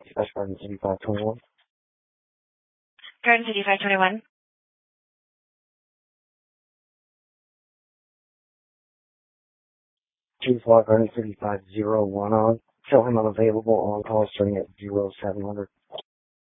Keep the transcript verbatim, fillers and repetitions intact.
Special Garden City five twenty-one. Garden City five twenty-one. two four Garden City five zero one on. Show him unavailable on call starting at zero seven hundred.